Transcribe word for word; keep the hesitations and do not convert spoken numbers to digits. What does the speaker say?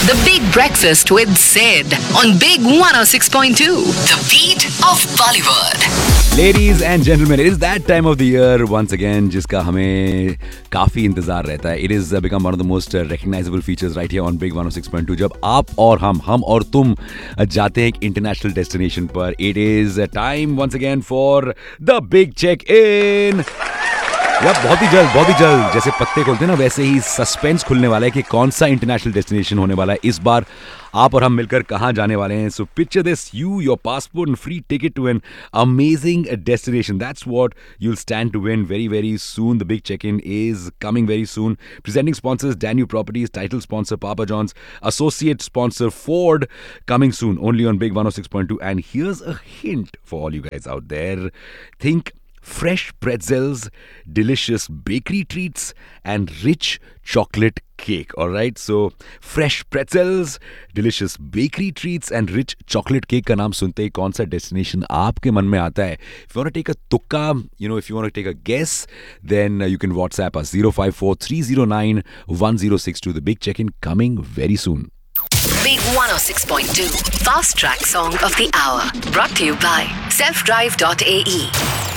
The Big Breakfast with Sid on Big one oh six point two. The beat of Bollywood. Ladies and gentlemen, it is that time of the year once again जिसका हमें काफी इंतजार रहता है. It is uh, become one of the most uh, recognizable features right here on Big one oh six point two. जब आप और हम, हम और तुम uh, जाते हैं एक international destination पर. It is uh, time once again for the big check-in. यार बहुत ही जल्द बहुत ही जल्द जैसे पत्ते खोलते हैं ना वैसे ही सस्पेंस खुलने वाला है कि कौन सा इंटरनेशनल डेस्टिनेशन होने वाला है इस बार. आप और हम मिलकर कहाँ जाने वाले हैं. So picture this, you, your passport and free ticket to an amazing destination. That's what you'll stand to win very very soon. The big check-in is coming very soon. Presenting sponsors Danu Properties, title sponsor Papa John's, associate sponsor Ford, coming soon only on Big one oh six point two. And here's a hint for all you guys out there. Think fresh pretzels, delicious bakery treats, and rich chocolate cake. Alright, so fresh pretzels, delicious bakery treats, and rich chocolate cake का नाम सुनते ही कौन सा destination आपके मन में आता है? If you want to take a tukka, you know, if you want to take a guess, then uh, you can WhatsApp us zero five four three zero nine one zero six two. The big check-in coming very soon. Big one oh six point two. Fast Track Song of the Hour. Brought to you by self drive dot a e.